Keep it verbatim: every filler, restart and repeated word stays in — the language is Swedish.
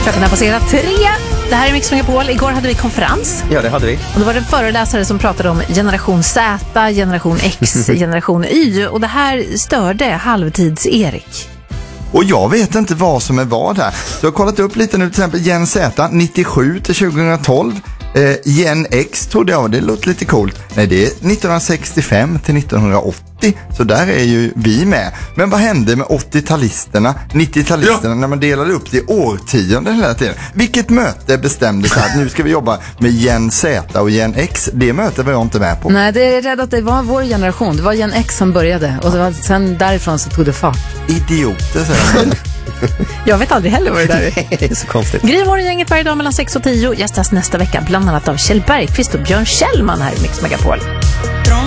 Klockan har passerat tre. Det här är Mix Megapol. Igår hade vi konferens. Ja, det hade vi. Och då var det en föreläsare som pratade om generation Z, generation X, generation Y. Och det här störde halvtids-Erik. Och jag vet inte vad som är vad här. Så jag har kollat upp lite nu, till exempel Gen Z, nittiosju till tjugohundratolv. Eh, Gen X trodde jag, det låter lite coolt. Nej, det är nittonhundrasextiofem till nittonhundraåttio. Så där är ju vi med. Men vad hände med åttio-talisterna, nittio-talisterna, ja, när man delade upp det i årtionden hela tiden? Vilket möte bestämdes att nu ska vi jobba med Gen Z och Gen X? Det mötet var jag inte med på. Nej, det är rädd att det var vår generation. Det var Gen X som började. Och det var, sen därifrån så tog det fart. Idioter, säger jag. Jag vet aldrig heller vad det där är. Det är så konstigt. Grymmorgänget varje dag mellan sex och tio. Gästas nästa vecka bland annat av Kjell Bergqvist och Björn Kjellman här i Mix Megapol.